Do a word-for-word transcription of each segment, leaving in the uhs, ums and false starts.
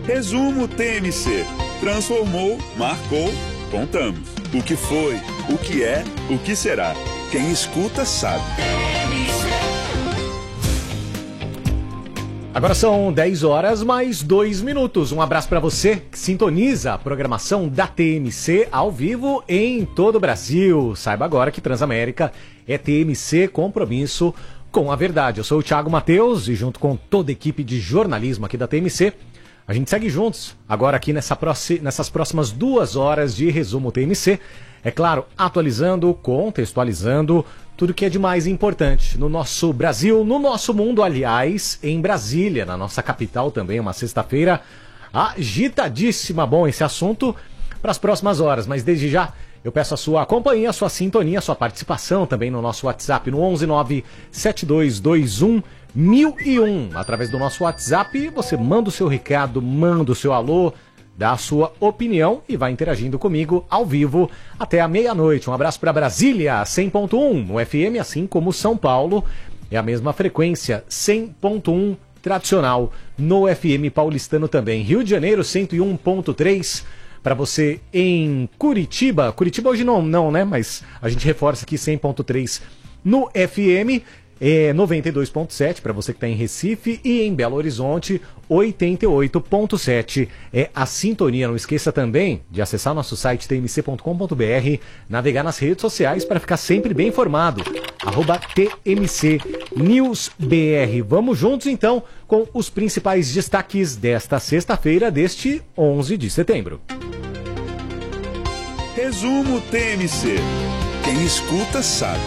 Resumo T M C. Transformou, marcou, contamos. O que foi, o que é, o que será. Quem escuta sabe. Agora são dez horas mais dois minutos. Um abraço para você que sintoniza a programação da T M C ao vivo em todo o Brasil. Saiba agora que Transamérica é T M C, compromisso com a verdade. Eu sou o Thiago Matheus e junto com toda a equipe de jornalismo aqui da T M C, a gente segue juntos agora aqui nessa próxima, nessas próximas duas horas de resumo T M C. É claro, atualizando, contextualizando tudo que é de mais importante no nosso Brasil, no nosso mundo, aliás, em Brasília, na nossa capital também, uma sexta-feira agitadíssima. Bom, esse assunto para as próximas horas, mas desde já eu peço a sua companhia, a sua sintonia, a sua participação também no nosso WhatsApp no onze nove sete dois dois um mil e um. Através do nosso WhatsApp, você manda o seu recado, manda o seu alô, dá a sua opinião e vai interagindo comigo ao vivo até a meia-noite. Um abraço para Brasília, cem ponto um no F M, assim como São Paulo. É a mesma frequência, cem ponto um tradicional no F M paulistano também. Rio de Janeiro, cento e um ponto três. Para você em Curitiba. Curitiba hoje não, não, né? Mas a gente reforça aqui cem ponto três no F M. É noventa e dois ponto sete para você que está em Recife e em Belo Horizonte, oitenta e oito ponto sete é a sintonia. Não esqueça também de acessar nosso site t m c ponto com ponto b r, navegar nas redes sociais para ficar sempre bem informado. Arroba T M C News B R. Vamos juntos então com os principais destaques desta sexta-feira, deste onze de setembro. Resumo T M C. Quem escuta sabe.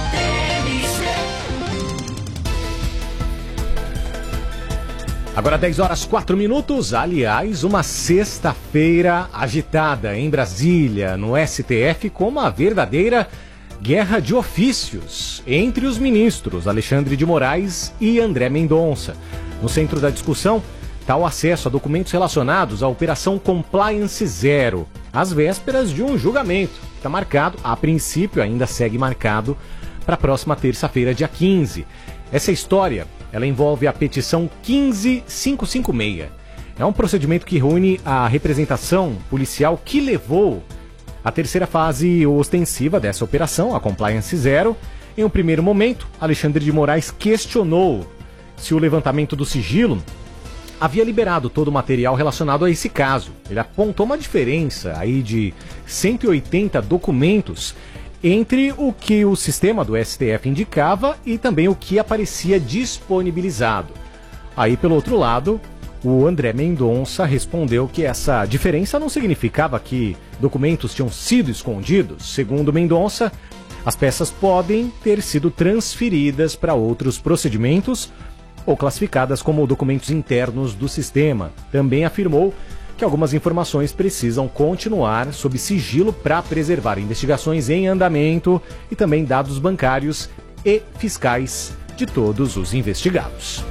Agora dez horas quatro minutos, aliás, uma sexta-feira agitada em Brasília, no S T F, com uma verdadeira guerra de ofícios entre os ministros Alexandre de Moraes e André Mendonça. No centro da discussão está o acesso a documentos relacionados à Operação Compliance Zero, às vésperas de um julgamento. Está marcado, a princípio ainda segue marcado, para a próxima terça-feira, dia quinze. Essa história, ela envolve a petição quinze mil quinhentos e cinquenta e seis. É um procedimento que reúne a representação policial que levou à terceira fase ostensiva dessa operação, a Compliance Zero. Em um primeiro momento, Alexandre de Moraes questionou se o levantamento do sigilo havia liberado todo o material relacionado a esse caso. Ele apontou uma diferença aí de cento e oitenta documentos entre o que o sistema do S T F indicava e também o que aparecia disponibilizado. Aí, pelo outro lado, o André Mendonça respondeu que essa diferença não significava que documentos tinham sido escondidos. Segundo Mendonça, as peças podem ter sido transferidas para outros procedimentos ou classificadas como documentos internos do sistema. Também afirmou que algumas informações precisam continuar sob sigilo para preservar investigações em andamento e também dados bancários e fiscais de todos os investigados.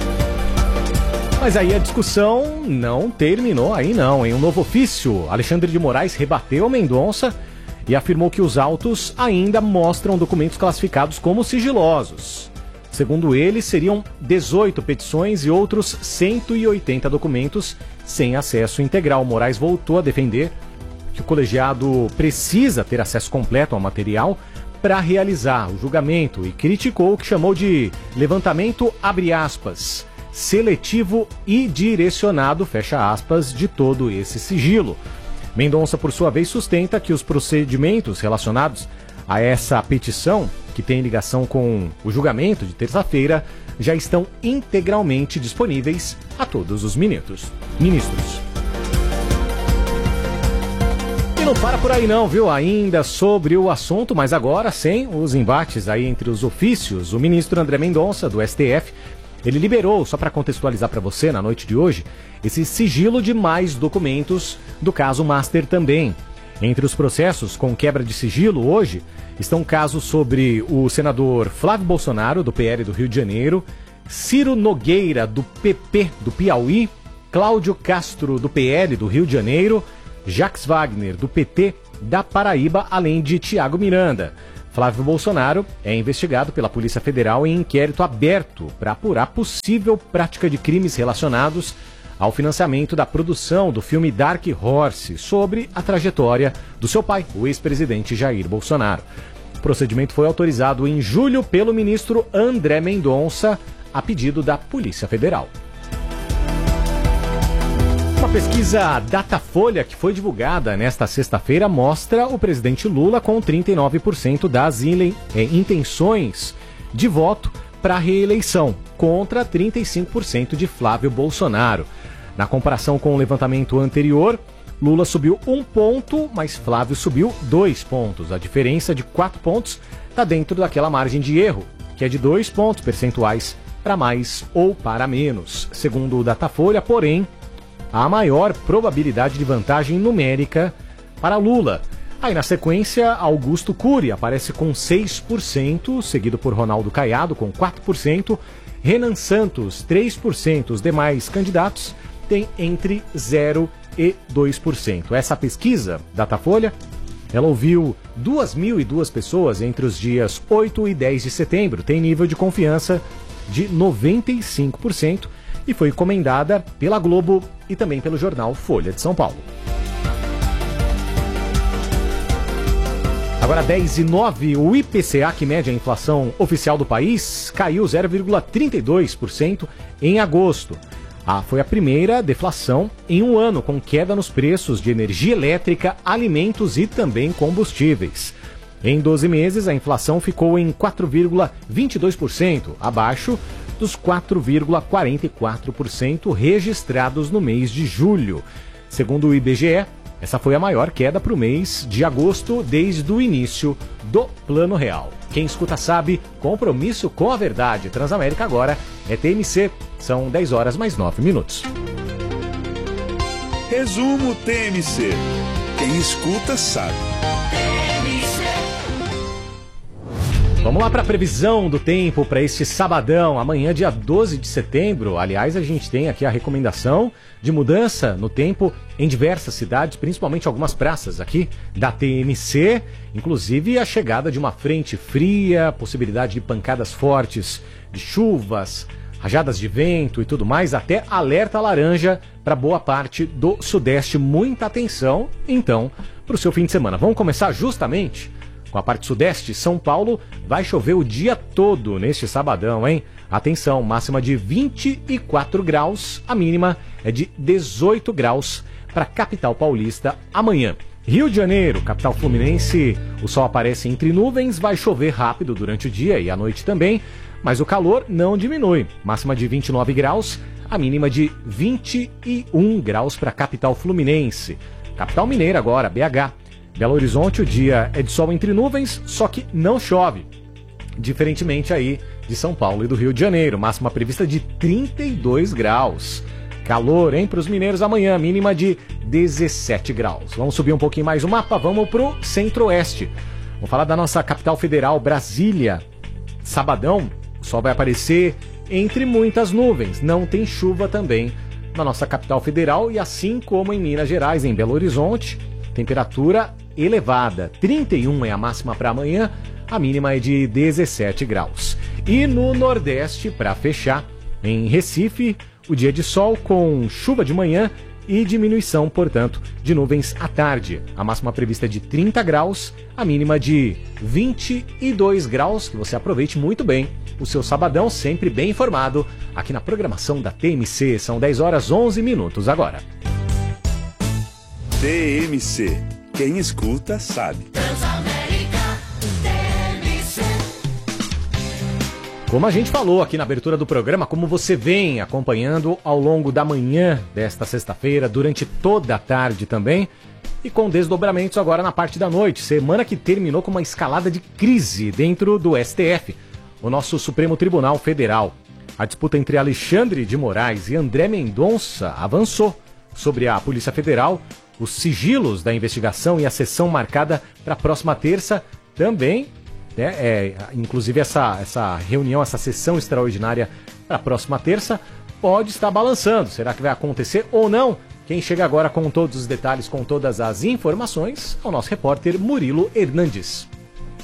Mas aí a discussão não terminou aí não. Em um novo ofício, Alexandre de Moraes rebateu Mendonça e afirmou que os autos ainda mostram documentos classificados como sigilosos. Segundo ele, seriam dezoito petições e outros cento e oitenta documentos sem acesso integral. Moraes voltou a defender que o colegiado precisa ter acesso completo ao material para realizar o julgamento e criticou o que chamou de levantamento, abre aspas, seletivo e direcionado, fecha aspas, de todo esse sigilo. Mendonça, por sua vez, sustenta que os procedimentos relacionados a essa petição, que tem ligação com o julgamento de terça-feira, já estão integralmente disponíveis a todos os ministros. ministros. E não para por aí não, viu? Ainda sobre o assunto, mas agora sem os embates aí entre os ofícios, o ministro André Mendonça, do S T F, ele liberou, só para contextualizar para você na noite de hoje, esse sigilo de mais documentos do caso Master também. Entre os processos com quebra de sigilo hoje estão casos sobre o senador Flávio Bolsonaro, do P L do Rio de Janeiro, Ciro Nogueira, do P P do Piauí, Cláudio Castro, do P L do Rio de Janeiro, Jacques Wagner, do P T da Paraíba, além de Tiago Miranda. Flávio Bolsonaro é investigado pela Polícia Federal em inquérito aberto para apurar possível prática de crimes relacionados ao financiamento da produção do filme Dark Horse, sobre a trajetória do seu pai, o ex-presidente Jair Bolsonaro. O procedimento foi autorizado em julho pelo ministro André Mendonça, a pedido da Polícia Federal. Uma pesquisa Datafolha que foi divulgada nesta sexta-feira mostra o presidente Lula com trinta e nove por cento das ile- eh, intenções de voto para a reeleição, contra trinta e cinco por cento de Flávio Bolsonaro. Na comparação com o levantamento anterior, Lula subiu um ponto, mas Flávio subiu dois pontos. A diferença de quatro pontos está dentro daquela margem de erro, que é de dois pontos percentuais para mais ou para menos. Segundo o Datafolha, porém, há maior probabilidade de vantagem numérica para Lula. Aí na sequência, Augusto Cury aparece com seis por cento, seguido por Ronaldo Caiado com quatro por cento, Renan Santos três por cento, os demais candidatos têm entre zero e dois por cento. Essa pesquisa, Datafolha, ela ouviu duas mil e duas pessoas entre os dias oito e dez de setembro, tem nível de confiança de noventa e cinco por cento e foi encomendada pela Globo e também pelo jornal Folha de São Paulo. Agora dez e nove, o I P C A, que mede a inflação oficial do país, caiu zero vírgula trinta e dois por cento em agosto. Ah, foi a primeira deflação em um ano, com queda nos preços de energia elétrica, alimentos e também combustíveis. Em doze meses, a inflação ficou em quatro vírgula vinte e dois por cento, abaixo dos quatro vírgula quarenta e quatro por cento registrados no mês de julho. Segundo o I B G E, essa foi a maior queda para o mês de agosto desde o início do Plano Real. Quem escuta sabe, compromisso com a verdade. Transamérica agora é T M C, são dez horas mais nove minutos. Resumo T M C. Quem escuta sabe. Vamos lá para a previsão do tempo para este sabadão, amanhã, dia doze de setembro. Aliás, a gente tem aqui a recomendação de mudança no tempo em diversas cidades, principalmente algumas praças aqui da T M C. Inclusive a chegada de uma frente fria, possibilidade de pancadas fortes de chuvas, rajadas de vento e tudo mais, até alerta laranja para boa parte do sudeste. Muita atenção, então, para o seu fim de semana. Vamos começar justamente com a parte sudeste. São Paulo vai chover o dia todo neste sabadão, hein? Atenção, máxima de vinte e quatro graus, a mínima é de dezoito graus para a capital paulista amanhã. Rio de Janeiro, capital fluminense, o sol aparece entre nuvens, vai chover rápido durante o dia e à noite também, mas o calor não diminui. Máxima de vinte e nove graus, a mínima de vinte e um graus para a capital fluminense. Capital mineira agora, B H. Belo Horizonte, o dia é de sol entre nuvens, só que não chove. Diferentemente aí de São Paulo e do Rio de Janeiro, máxima prevista de trinta e dois graus. Calor, hein, para os mineiros amanhã, mínima de dezessete graus. Vamos subir um pouquinho mais o mapa, vamos para o centro-oeste. Vamos falar da nossa capital federal, Brasília. Sabadão, o sol vai aparecer entre muitas nuvens, não tem chuva também na nossa capital federal e assim como em Minas Gerais, em Belo Horizonte, temperatura elevada, trinta e um é a máxima para amanhã, a mínima é de dezessete graus. E no Nordeste, para fechar, em Recife, o dia de sol com chuva de manhã e diminuição, portanto, de nuvens à tarde. A máxima prevista é de trinta graus, a mínima de vinte e dois graus, que você aproveite muito bem o seu sabadão, sempre bem informado, aqui na programação da T M C. São dez horas onze minutos agora. T M C. Quem escuta sabe. Como a gente falou aqui na abertura do programa, como você vem acompanhando ao longo da manhã desta sexta-feira, durante toda a tarde também, e com desdobramentos agora na parte da noite. Semana que terminou com uma escalada de crise dentro do S T F, o nosso Supremo Tribunal Federal. A disputa entre Alexandre de Moraes e André Mendonça avançou sobre a Polícia Federal. Os sigilos da investigação e a sessão marcada para a próxima terça também, né, é, inclusive essa, essa reunião, essa sessão extraordinária para a próxima terça pode estar balançando. Será que vai acontecer ou não? Quem chega agora com todos os detalhes, com todas as informações, é o nosso repórter Murilo Hernandes.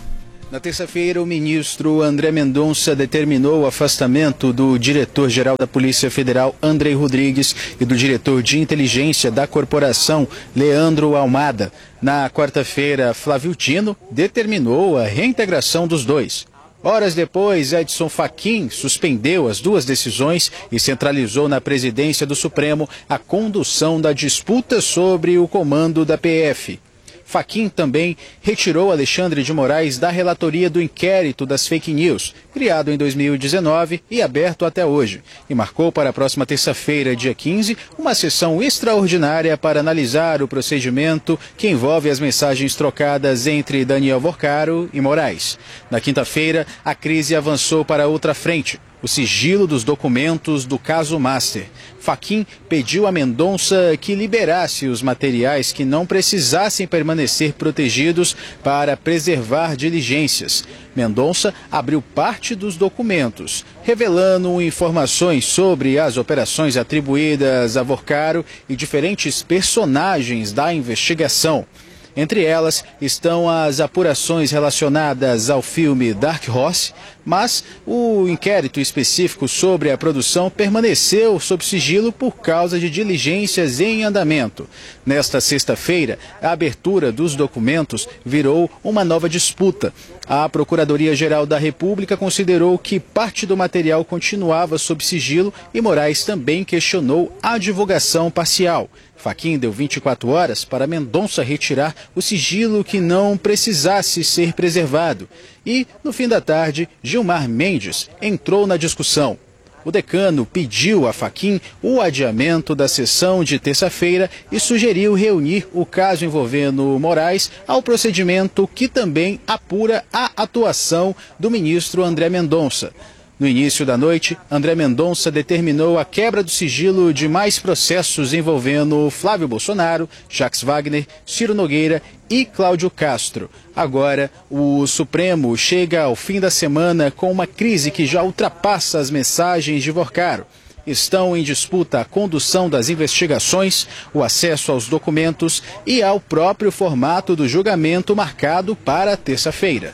Na terça-feira, o ministro André Mendonça determinou o afastamento do diretor-geral da Polícia Federal, Andrei Rodrigues, e do diretor de inteligência da corporação, Leandro Almada. Na quarta-feira, Flávio Dino determinou a reintegração dos dois. Horas depois, Edson Fachin suspendeu as duas decisões e centralizou na presidência do Supremo a condução da disputa sobre o comando da P F. Fachin também retirou Alexandre de Moraes da relatoria do inquérito das fake news, criado em dois mil e dezenove e aberto até hoje, e marcou para a próxima terça-feira, dia quinze, uma sessão extraordinária para analisar o procedimento que envolve as mensagens trocadas entre Daniel Vorcaro e Moraes. Na quinta-feira, a crise avançou para outra frente: o sigilo dos documentos do caso Master. Fachin pediu a Mendonça que liberasse os materiais que não precisassem permanecer protegidos para preservar diligências. Mendonça abriu parte dos documentos, revelando informações sobre as operações atribuídas a Vorcaro e diferentes personagens da investigação. Entre elas estão as apurações relacionadas ao filme Dark Horse, mas o inquérito específico sobre a produção permaneceu sob sigilo por causa de diligências em andamento. Nesta sexta-feira, a abertura dos documentos virou uma nova disputa. A Procuradoria-Geral da República considerou que parte do material continuava sob sigilo e Moraes também questionou a divulgação parcial. Fachin deu vinte e quatro horas para Mendonça retirar o sigilo que não precisasse ser preservado. E, no fim da tarde, Gilmar Mendes entrou na discussão. O decano pediu a Fachin o adiamento da sessão de terça-feira e sugeriu reunir o caso envolvendo Moraes ao procedimento que também apura a atuação do ministro André Mendonça. No início da noite, André Mendonça determinou a quebra do sigilo de mais processos envolvendo Flávio Bolsonaro, Jacques Wagner, Ciro Nogueira e Cláudio Castro. Agora, o Supremo chega ao fim da semana com uma crise que já ultrapassa as mensagens de Vorcaro. Estão em disputa a condução das investigações, o acesso aos documentos e ao próprio formato do julgamento marcado para terça-feira.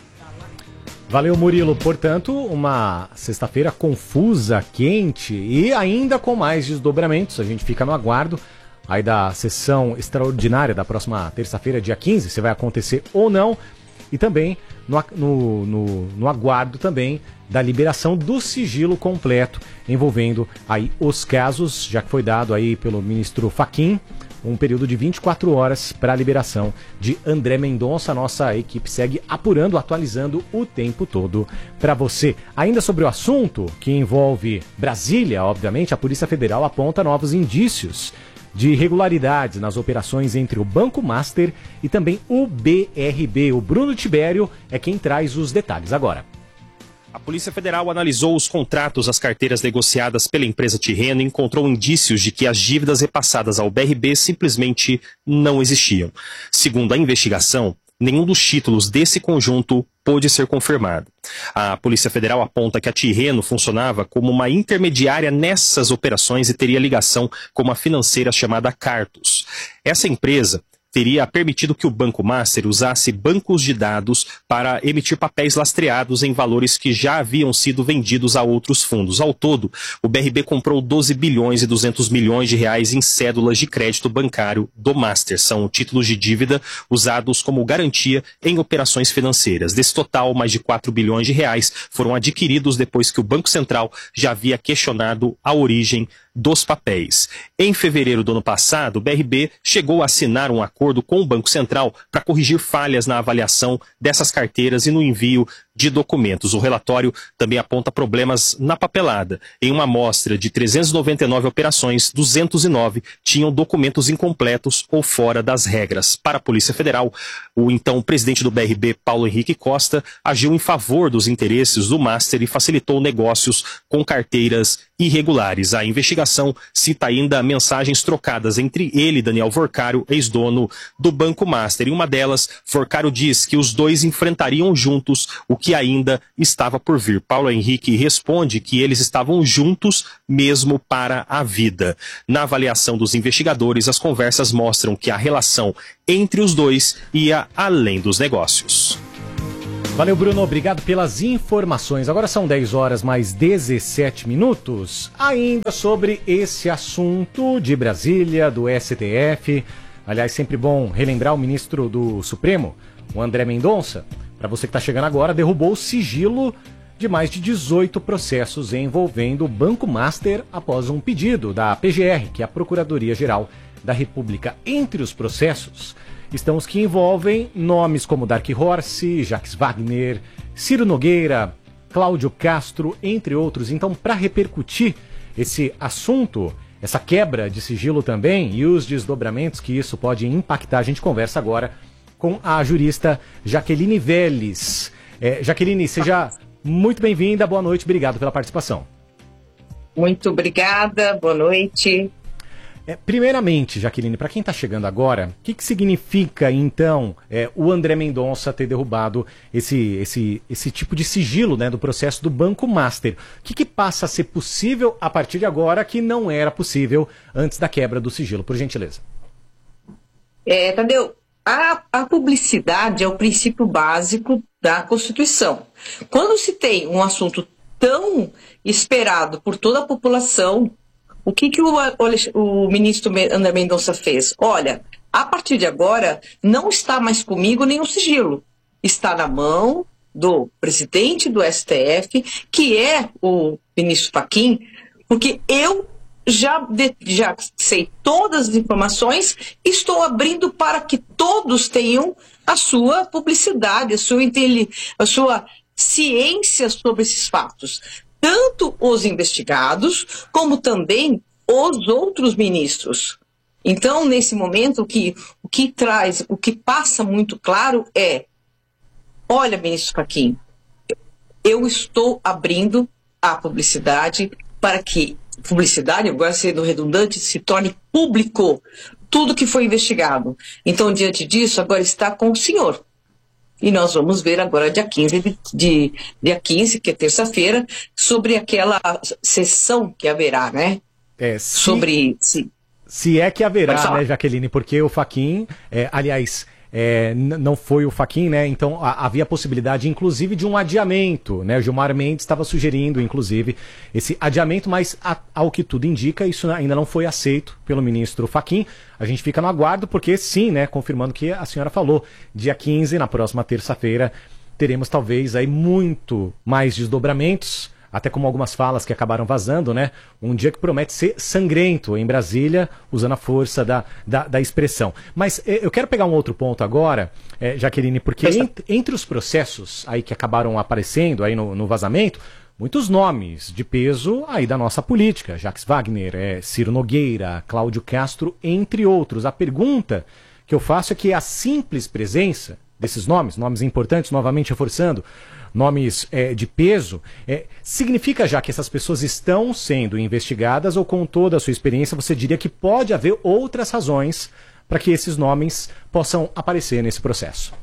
Valeu, Murilo. Portanto, uma sexta-feira confusa, quente e ainda com mais desdobramentos. A gente fica no aguardo aí da sessão extraordinária da próxima terça-feira, dia quinze, se vai acontecer ou não. E também no, no, no, no aguardo também da liberação do sigilo completo envolvendo aí os casos, já que foi dado aí pelo ministro Fachin um período de vinte e quatro horas para a liberação de André Mendonça. Nossa equipe segue apurando, atualizando o tempo todo para você. Ainda sobre o assunto que envolve Brasília, obviamente, a Polícia Federal aponta novos indícios de irregularidades nas operações entre o Banco Master e também o B R B. O Bruno Tibério é quem traz os detalhes agora. A Polícia Federal analisou os contratos às carteiras negociadas pela empresa Tirreno e encontrou indícios de que as dívidas repassadas ao B R B simplesmente não existiam. Segundo a investigação, nenhum dos títulos desse conjunto pôde ser confirmado. A Polícia Federal aponta que a Tirreno funcionava como uma intermediária nessas operações e teria ligação com uma financeira chamada Cartus. Essa empresa teria permitido que o Banco Master usasse bancos de dados para emitir papéis lastreados em valores que já haviam sido vendidos a outros fundos. Ao todo, o B R B comprou doze bilhões e duzentos milhões de reais em cédulas de crédito bancário do Master. São títulos de dívida usados como garantia em operações financeiras. Desse total, mais de quatro bilhões de reais foram adquiridos depois que o Banco Central já havia questionado a origem dos papéis. Em fevereiro do ano passado, o B R B chegou a assinar um acordo com o Banco Central para corrigir falhas na avaliação dessas carteiras e no envio de documentos. O relatório também aponta problemas na papelada. Em uma amostra de trezentas e noventa e nove operações, duzentos e nove tinham documentos incompletos ou fora das regras. Para a Polícia Federal, o então presidente do B R B, Paulo Henrique Costa, agiu em favor dos interesses do Master e facilitou negócios com carteiras irregulares. A investigação cita ainda mensagens trocadas entre ele e Daniel Vorcaro, ex-dono do Banco Master. Em uma delas, Vorcaro diz que os dois enfrentariam juntos o que ainda estava por vir. Paulo Henrique responde que eles estavam juntos mesmo para a vida. Na avaliação dos investigadores, as conversas mostram que a relação entre os dois ia além dos negócios. Valeu, Bruno. Obrigado pelas informações. Agora são dez horas mais dezessete minutos. Ainda sobre esse assunto de Brasília, do S T F. Aliás, sempre bom relembrar o ministro do Supremo, o André Mendonça. Para você que está chegando agora, derrubou o sigilo de mais de dezoito processos envolvendo o Banco Master após um pedido da P G R, que é a Procuradoria-Geral da República. Entre os processos estão os que envolvem nomes como Dark Horse, Jacques Wagner, Ciro Nogueira, Cláudio Castro, entre outros. Então, para repercutir esse assunto, essa quebra de sigilo também e os desdobramentos que isso pode impactar, a gente conversa agora com a jurista Jaqueline Vélez. É, Jaqueline, seja muito bem-vinda, boa noite, obrigado pela participação. Muito obrigada, boa noite. É, primeiramente, Jaqueline, para quem está chegando agora, o que, que significa, então, é, o André Mendonça ter derrubado esse, esse, esse tipo de sigilo, né, do processo do Banco Master? O que, que passa a ser possível a partir de agora que não era possível antes da quebra do sigilo? Por gentileza. É, Tadeu, a, a publicidade é o princípio básico da Constituição. Quando se tem um assunto tão esperado por toda a população, o que, que o, o, o ministro André Mendonça fez? Olha, a partir de agora, não está mais comigo nenhum sigilo. Está na mão do presidente do S T F, que é o ministro Fachin, porque eu já, de, já sei todas as informações e estou abrindo para que todos tenham a sua publicidade, a sua, a sua ciência sobre esses fatos. Tanto os investigados, como também os outros ministros. Então, nesse momento, o que, o que traz, o que passa muito claro é, olha, ministro Fachin, eu estou abrindo a publicidade para que, publicidade, agora sendo redundante, se torne público tudo que foi investigado. Então, diante disso, agora está com o senhor. E nós vamos ver agora, dia quinze, de, de, dia quinze, que é terça-feira, sobre aquela sessão que haverá, né? É, se, sobre... Se, se é que haverá, né, Jaqueline? Porque o Fachin, é, aliás, é, não foi o Fachin, né? Então a, havia a possibilidade, inclusive, de um adiamento, né? O Gilmar Mendes estava sugerindo, inclusive, esse adiamento, mas a, ao que tudo indica, isso ainda não foi aceito pelo ministro Fachin. A gente fica no aguardo, porque sim, né? Confirmando o que a senhora falou, dia quinze, na próxima terça-feira, teremos talvez aí muito mais desdobramentos, até como algumas falas que acabaram vazando, né? Um dia que promete ser sangrento em Brasília, usando a força da, da, da expressão. Mas eh, eu quero pegar um outro ponto agora, eh, Jaqueline, porque entre, entre os processos aí que acabaram aparecendo aí no, no vazamento, muitos nomes de peso aí da nossa política. Jacques Wagner, eh, Ciro Nogueira, Cláudio Castro, entre outros. A pergunta que eu faço é que a simples presença desses nomes, nomes importantes, novamente reforçando, nomes é, de peso, é, significa já que essas pessoas estão sendo investigadas, ou com toda a sua experiência você diria que pode haver outras razões para que esses nomes possam aparecer nesse processo?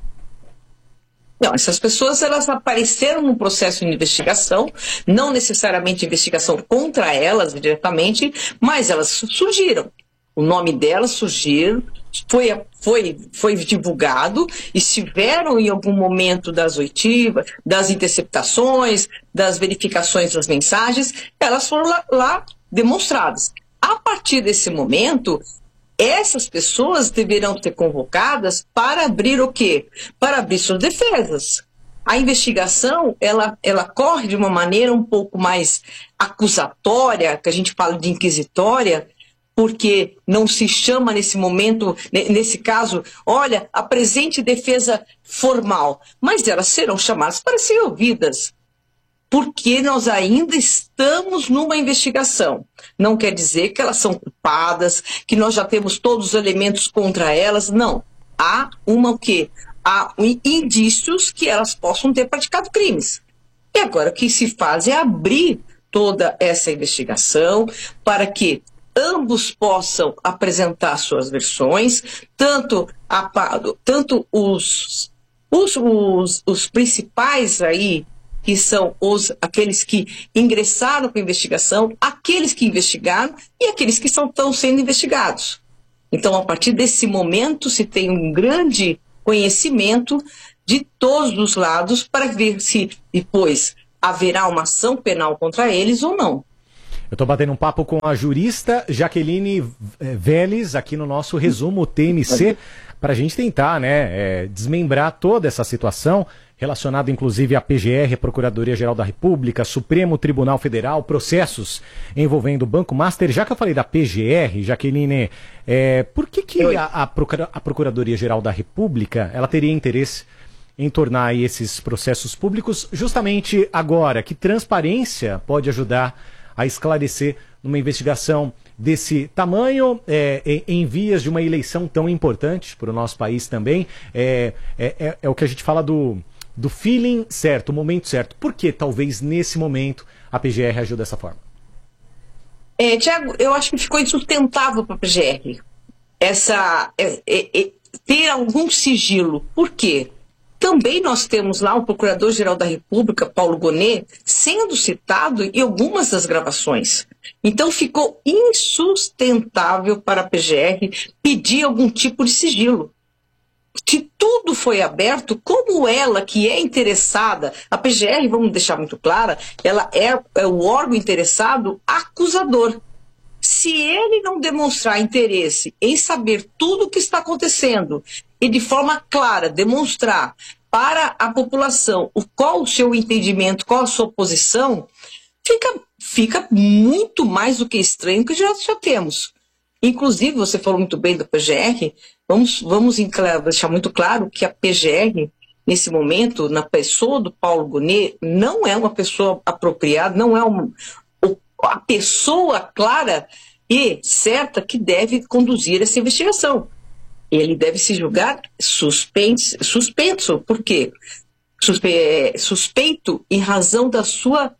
Não, essas pessoas elas apareceram no processo de investigação, não necessariamente investigação contra elas diretamente, mas elas surgiram. O nome delas surgiram, foi, foi, foi divulgado, estiveram em algum momento das oitivas, das interceptações, das verificações das mensagens, elas foram lá, lá demonstradas. A partir desse momento, essas pessoas deverão ser convocadas para abrir o quê? Para abrir suas defesas. A investigação, ela, ela corre de uma maneira um pouco mais acusatória, que a gente fala de inquisitória, porque não se chama nesse momento, nesse caso, olha, apresente defesa formal, mas elas serão chamadas para serem ouvidas, porque nós ainda estamos numa investigação. Não quer dizer que elas são culpadas, que nós já temos todos os elementos contra elas, não. Há uma o quê? Há indícios que elas possam ter praticado crimes. E agora o que se faz é abrir toda essa investigação para que ambos possam apresentar suas versões, tanto, a, tanto os, os, os, os principais aí, que são os, aqueles que ingressaram com a investigação, aqueles que investigaram e aqueles que são, estão sendo investigados. Então, a partir desse momento, se tem um grande conhecimento de todos os lados para ver se depois haverá uma ação penal contra eles ou não. Eu estou batendo um papo com a jurista Jaqueline Vélez aqui no nosso resumo T M C, para a gente tentar, né, é, desmembrar toda essa situação relacionada inclusive à P G R, a Procuradoria-Geral da República, Supremo Tribunal Federal, processos envolvendo o Banco Master. Já que eu falei da P G R, Jaqueline, é, por que, que a, a, Procura, a Procuradoria-Geral da República ela teria interesse em tornar aí esses processos públicos justamente agora? Que transparência pode ajudar a esclarecer numa investigação desse tamanho, é, em, em vias de uma eleição tão importante para o nosso país também? É, é, é, é o que a gente fala do, do feeling certo, o momento certo. Por que talvez nesse momento a P G R agiu dessa forma? É, Tiago, eu acho que ficou insustentável para a P G R essa, é, é, é, ter algum sigilo. Por quê? Também nós temos lá o Procurador-Geral da República, Paulo Gonet, sendo citado em algumas das gravações. Então ficou insustentável para a P G R pedir algum tipo de sigilo. Se tudo foi aberto, como ela, que é interessada, a P G R, vamos deixar muito clara, ela é, é o órgão interessado acusador. Se ele não demonstrar interesse em saber tudo o que está acontecendo e de forma clara demonstrar para a população o, qual o seu entendimento, qual a sua posição, fica, fica muito mais do que estranho que já, já temos. Inclusive, você falou muito bem da P G R, vamos, vamos deixar muito claro que a P G R, nesse momento, na pessoa do Paulo Gonet, não é uma pessoa apropriada, não é uma, a pessoa clara e certa que deve conduzir essa investigação. Ele deve se julgar suspenso, suspenso. Por quê? Suspe, suspeito em razão da sua...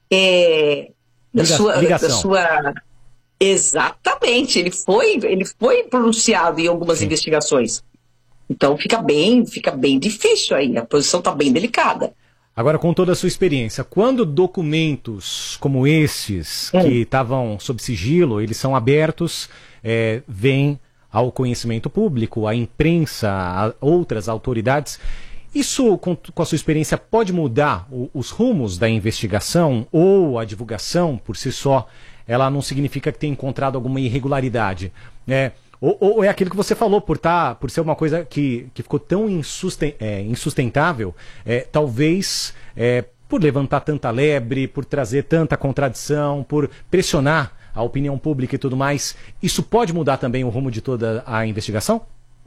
É, da, Liga, sua ligação. da sua... Exatamente. Ele foi, ele foi pronunciado em algumas Sim. investigações. Então fica bem, fica bem difícil aí. A posição está bem delicada. Agora, com toda a sua experiência, quando documentos como esses, hum. que estavam sob sigilo, eles são abertos, é, vêm ao conhecimento público, à imprensa, a outras autoridades, isso, com, com a sua experiência, pode mudar o, os rumos da investigação ou a divulgação por si só? Ela não significa que tenha encontrado alguma irregularidade, né? Ou, ou é aquilo que você falou, por, tá, por ser uma coisa que, que ficou tão insusten, é, insustentável, é, talvez é, por levantar tanta lebre, por trazer tanta contradição, por pressionar a opinião pública e tudo mais, isso pode mudar também o rumo de toda a investigação?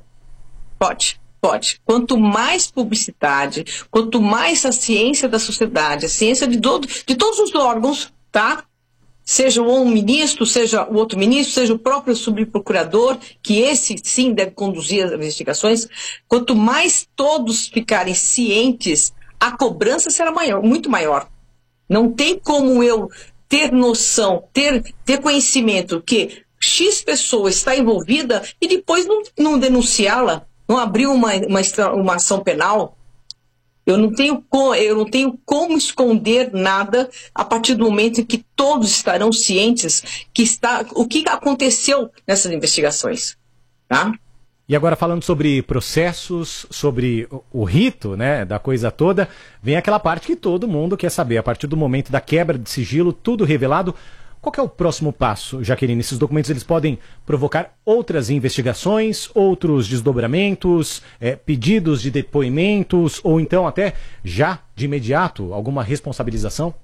Pode, pode. Quanto mais publicidade, quanto mais a ciência da sociedade, a ciência de, todo, de todos os órgãos, tá? Seja um ministro, seja o outro ministro, seja o próprio subprocurador, que esse sim deve conduzir as investigações, quanto mais todos ficarem cientes, a cobrança será maior, muito maior. Não tem como eu ter noção, ter, ter conhecimento que X pessoa está envolvida e depois não, não denunciá-la, não abrir uma, uma, uma ação penal. Eu não tenho como, eu não tenho como esconder nada a partir do momento em que todos estarão cientes que está, o que aconteceu nessas investigações. Tá? E agora, falando sobre processos, sobre o, o rito, né, da coisa toda, vem aquela parte que todo mundo quer saber. A partir do momento da quebra de sigilo, tudo revelado, qual que é o próximo passo, Jaqueline? Esses documentos eles podem provocar outras investigações, outros desdobramentos, é, pedidos de depoimentos, ou então até, já de imediato, alguma responsabilização?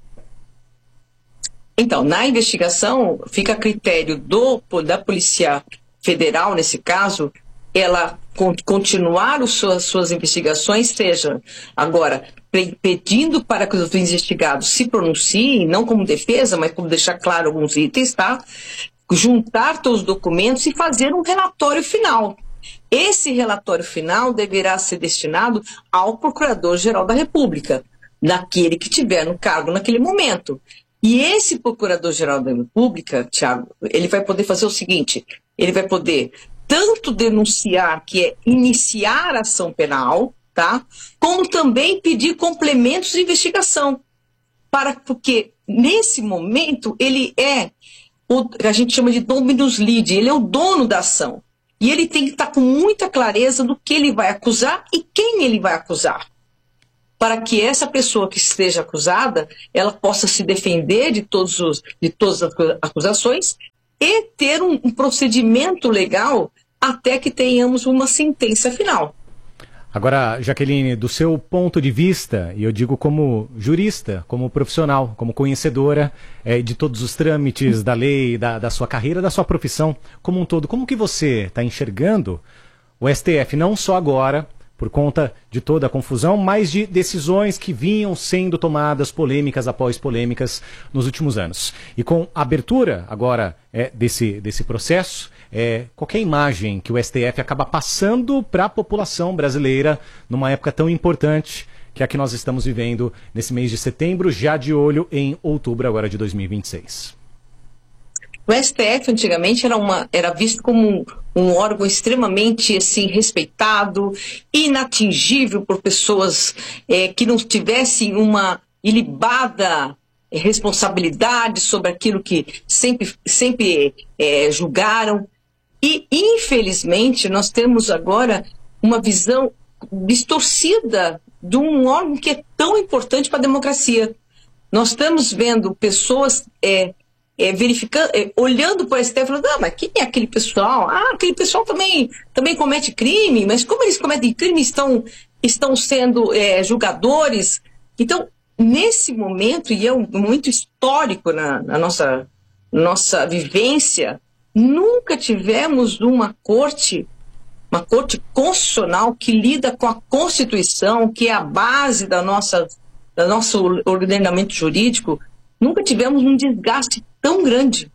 Então, na investigação, fica a critério do, da Polícia Federal, nesse caso, ela continuar as suas, suas investigações, seja agora pedindo para que os investigados se pronunciem, não como defesa, mas como deixar claro alguns itens, tá? Juntar todos os documentos e fazer um relatório final. Esse relatório final deverá ser destinado ao Procurador-Geral da República, naquele que tiver no cargo naquele momento. E esse Procurador-Geral da República, Tiago, ele vai poder fazer o seguinte, ele vai poder tanto denunciar, que é iniciar a ação penal, tá? Como também pedir complementos de investigação, para, porque nesse momento ele é, o, a gente chama de dominus lidi, ele é o dono da ação. E ele tem que estar com muita clareza do que ele vai acusar e quem ele vai acusar, para que essa pessoa que esteja acusada, ela possa se defender de, todos os, de todas as acusações e ter um, um procedimento legal até que tenhamos uma sentença final. Agora, Jaqueline, do seu ponto de vista, e eu digo como jurista, como profissional, como conhecedora é, de todos os trâmites da lei, da, da sua carreira, da sua profissão como um todo, como que você está enxergando o S T F, não só agora, por conta de toda a confusão, mas de decisões que vinham sendo tomadas, polêmicas após polêmicas, nos últimos anos. E com a abertura agora é, desse, desse processo, é, qualquer imagem que o S T F acaba passando para a população brasileira numa época tão importante que é a que nós estamos vivendo nesse mês de setembro, já de olho em outubro agora de dois mil e vinte e seis. O S T F antigamente era, uma, era visto como um, um órgão extremamente assim, respeitado, inatingível por pessoas é, que não tivessem uma ilibada responsabilidade sobre aquilo que sempre, sempre é, julgaram. E, infelizmente, nós temos agora uma visão distorcida de um órgão que é tão importante para a democracia. Nós estamos vendo pessoas... É, É, verificando, é, olhando para o S T F e falando, ah, mas quem é aquele pessoal? Ah, aquele pessoal também, também comete crime, mas como eles cometem crime estão, estão sendo é, julgadores? Então, nesse momento, e é um momento histórico na, na nossa, nossa vivência, nunca tivemos uma corte, uma corte constitucional que lida com a Constituição, que é a base da nossa, do nosso ordenamento jurídico. Nunca tivemos um desgaste tão grande,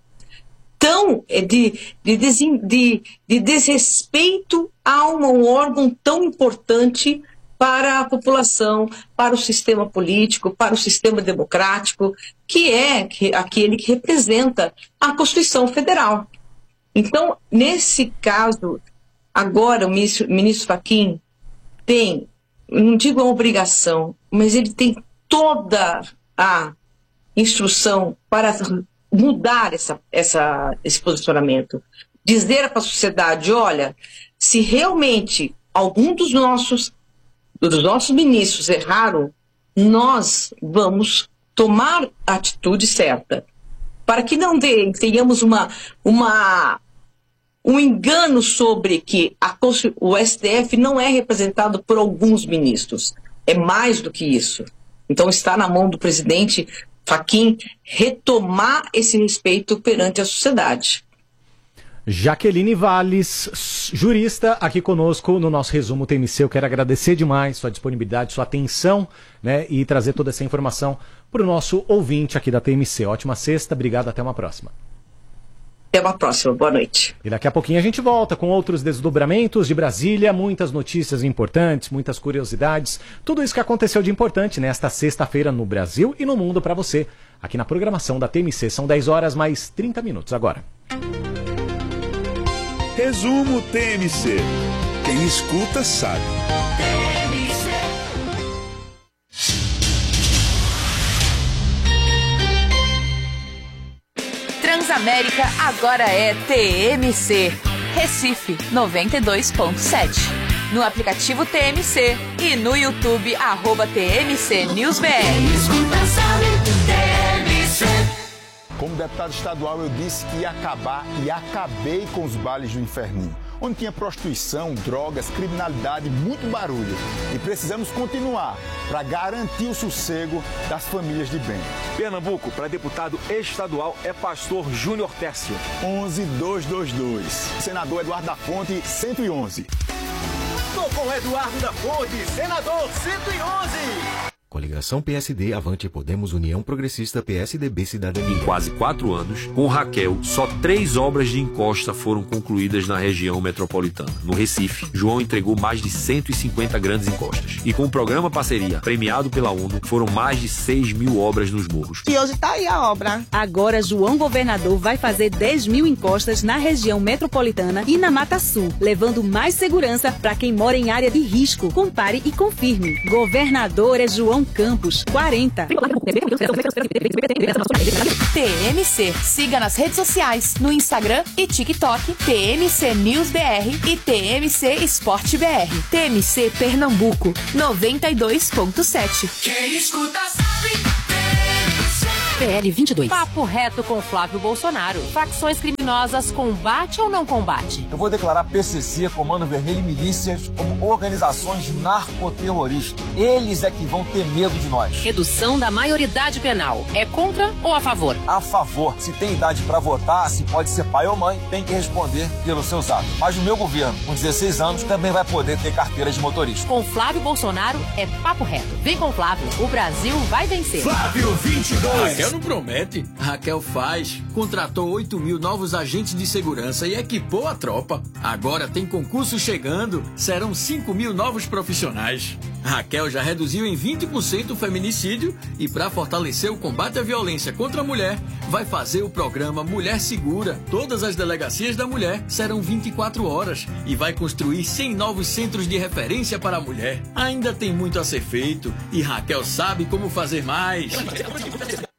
tão de, de, de, de desrespeito a um órgão tão importante para a população, para o sistema político, para o sistema democrático, que é aquele que representa a Constituição Federal. Então, nesse caso, agora o ministro, ministro Fachin tem, não digo a obrigação, mas ele tem toda a instrução para mudar essa, essa, esse posicionamento. Dizer para a sociedade, olha, se realmente algum dos nossos, dos nossos ministros erraram, nós vamos tomar a atitude certa. Para que não dê, tenhamos uma, uma, um engano sobre que a, o S T F não é representado por alguns ministros. É mais do que isso. Então está na mão do presidente Fachin retomar esse respeito perante a sociedade. Jaqueline Valles, jurista, aqui conosco no nosso resumo T M C. Eu quero agradecer demais sua disponibilidade, sua atenção, né, e trazer toda essa informação para o nosso ouvinte aqui da T M C. Ótima sexta, obrigado, até uma próxima. Até uma próxima, boa noite. E daqui a pouquinho a gente volta com outros desdobramentos de Brasília, muitas notícias importantes, muitas curiosidades, tudo isso que aconteceu de importante nesta sexta-feira no Brasil e no mundo para você, aqui na programação da T M C. São dez horas mais trinta minutos agora. Resumo T M C. Quem escuta sabe. Transamérica agora é T M C. Recife noventa e dois ponto sete. No aplicativo T M C e no YouTube, arroba T M C News B R. Como deputado estadual, eu disse que ia acabar e acabei com os bailes do Inferninho, onde tinha prostituição, drogas, criminalidade, muito barulho. E precisamos continuar para garantir o sossego das famílias de bem. Pernambuco, para deputado estadual, é pastor Júnior Tércio. onze dois dois dois. Senador Eduardo da Fonte, cento e onze. Tô com Eduardo da Fonte, senador cento e onze. Coligação P S D, Avante, Podemos, União Progressista, P S D B, Cidadania. Em quase quatro anos, com Raquel, só três obras de encosta foram concluídas na região metropolitana. No Recife, João entregou mais de cento e cinquenta grandes encostas. E com o programa Parceria, premiado pela ONU, foram mais de seis mil obras nos morros. E hoje tá aí a obra. Agora, João Governador vai fazer dez mil encostas na região metropolitana e na Mata Sul, levando mais segurança para quem mora em área de risco. Compare e confirme. Governador é João Campos, quarenta. T M C. Siga nas redes sociais, no Instagram e TikTok, T M C News B R e T M C Esporte B R. T M C Pernambuco, noventa e dois ponto sete. Quem escuta sabe. P L vinte e dois. Papo reto com Flávio Bolsonaro. Facções criminosas combate ou não combate? Eu vou declarar P C C, Comando Vermelho e milícias como organizações narcoterroristas. Eles é que vão ter medo de nós. Redução da maioridade penal. É contra ou a favor? A favor. Se tem idade para votar, se pode ser pai ou mãe, tem que responder pelos seus atos. Mas o meu governo, com dezesseis anos, também vai poder ter carteira de motorista. Com Flávio Bolsonaro é papo reto. Vem com Flávio. O Brasil vai vencer. Flávio vinte e dois. Raquel não promete, Raquel faz. Contratou oito mil novos agentes de segurança e equipou a tropa. Agora tem concurso chegando, serão cinco mil novos profissionais. Raquel já reduziu em vinte por cento o feminicídio e, para fortalecer o combate à violência contra a mulher, vai fazer o programa Mulher Segura. Todas as delegacias da mulher serão vinte e quatro horas e vai construir cem novos centros de referência para a mulher. Ainda tem muito a ser feito e Raquel sabe como fazer mais.